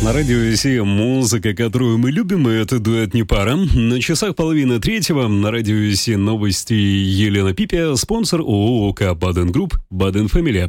На радио Си музыка, которую мы любим, и это дуэт «Не пара». На часах 2:30 на радио Си новости Елена Пипия, спонсор ООО «ОК Баден Групп», Баден Фэмили.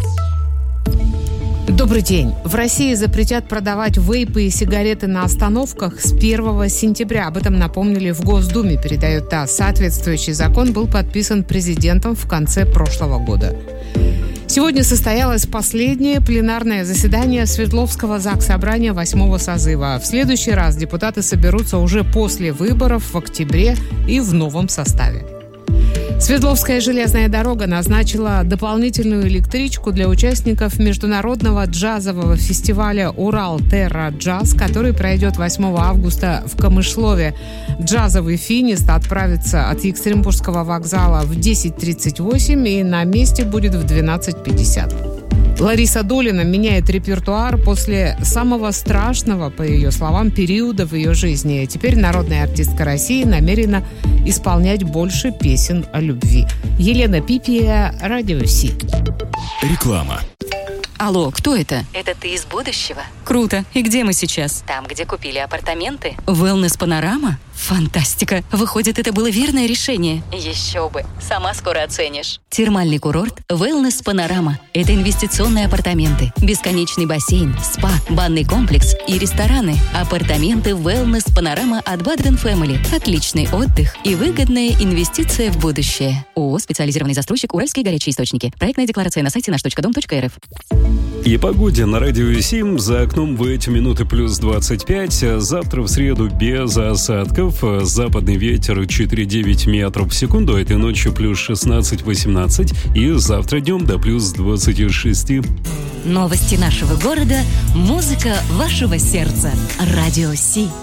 Добрый день. В России запретят продавать вейпы и сигареты на остановках с 1 сентября. Об этом напомнили в Госдуме, передает ТАСС. Соответствующий закон был подписан президентом в конце прошлого года. Сегодня состоялось последнее пленарное заседание Свердловского Заксобрания 8-го созыва. В следующий раз депутаты соберутся уже после выборов в октябре и в новом составе. Свердловская железная дорога назначила дополнительную электричку для участников международного джазового фестиваля «Урал-Терра-Джаз», который пройдет 8 августа в Камышлове. Джазовый финист отправится от Екатеринбургского вокзала в 10:38 и на месте будет в 12:50. Лариса Долина меняет репертуар после самого страшного, по ее словам, периода в ее жизни. Теперь народная артистка России намерена исполнять больше песен о любви. Елена Пипия, Радио Си. Реклама. Алло, кто это? Это ты из будущего? Круто. И где мы сейчас? Там, где купили апартаменты. Wellness Панорама? Фантастика. Выходит, это было верное решение. Еще бы. Сама скоро оценишь. Термальный курорт Wellness Панорама. Это инвестиционные апартаменты, бесконечный бассейн, спа, банный комплекс и рестораны. Апартаменты Wellness Панорама от Баден Фэмили. Отличный отдых и выгодная инвестиция в будущее. ООО «Специализированный застройщик Уральские горячие источники». Проектная декларация на сайте nаш.дом.рф. И погоде на радио Сим. За окном в эти минуты плюс 25. Завтра в среду без осадков. Западный ветер 4,9 метров в секунду. Этой ночью плюс 16-18. И завтра днем до плюс 26. Новости нашего города. Музыка вашего сердца. Радио Си.